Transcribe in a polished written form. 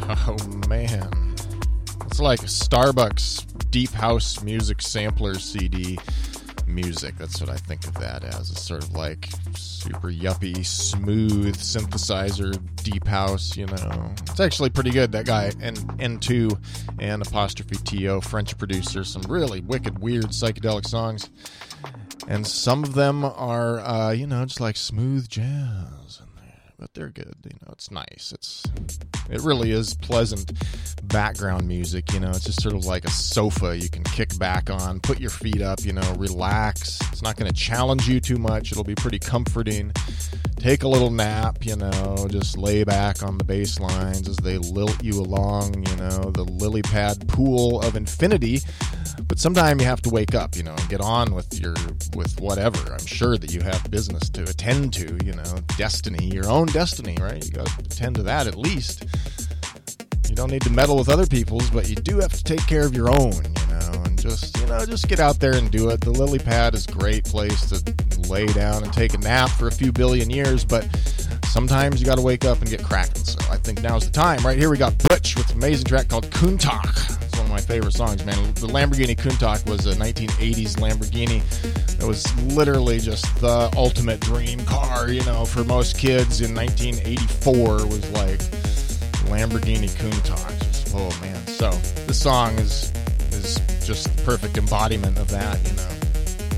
Oh, man. It's like Starbucks Deep House Music Sampler CD music. That's what I think of that as. It's sort of like super yuppie, smooth synthesizer, deep house, you know. It's actually pretty good. That guy, N2 and apostrophe TO, French producer, some really wicked, weird psychedelic songs. And some of them are, just like smooth jazz. But they're good, it's nice. It really is pleasant background music, it's just sort of like a sofa you can kick back on, put your feet up, relax. It's not going to challenge you too much. It'll be pretty comforting. Take a little nap, just lay back on the bass lines as they lilt you along, the lily pad pool of infinity. But sometime you have to wake up, and get on with whatever. I'm sure that you have business to attend to, destiny, your own destiny, right? You got to attend to that at least. You don't need to meddle with other people's, but you do have to take care of your own, and just get out there and do it. The lily pad is a great place to lay down and take a nap for a few billion years, but sometimes you got to wake up and get cracking. So I think now's the time. Right here we got Butch with an amazing track called Countach. It's one of my favorite songs, man. The Lamborghini Countach was a 1980s Lamborghini. It was literally just the ultimate dream car, for most kids in 1984 was like Lamborghini Countach. Oh man. So this song is just the perfect embodiment of that,